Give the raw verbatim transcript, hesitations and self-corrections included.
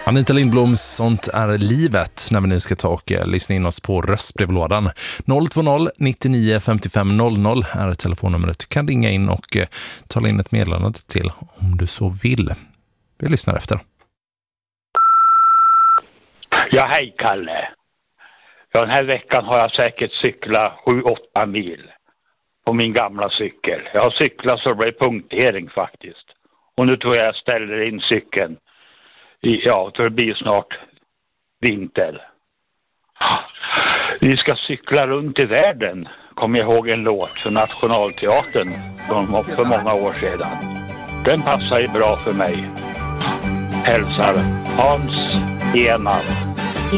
Anita Lindbloms Sånt är livet när vi nu ska ta och eh, lyssna in oss på röstbrevlådan. noll två noll nittionio femtiofem noll noll är telefonnumret. Du kan ringa in och eh, tala in ett meddelande till om du så vill. Vi lyssnar efter. Ja, hej Kalle. Ja, den här veckan har jag säkert cyklat sju åtta mil på min gamla cykel. Jag har cyklat så det blev punktering faktiskt. Och nu tror jag jag ställer in cykeln. Ja, det blir snart vinter. Vi ska cykla runt i världen. Kommer jag ihåg en låt från Nationalteatern från för många år sedan. Den passar ju bra för mig. Hälsar Hans Enad.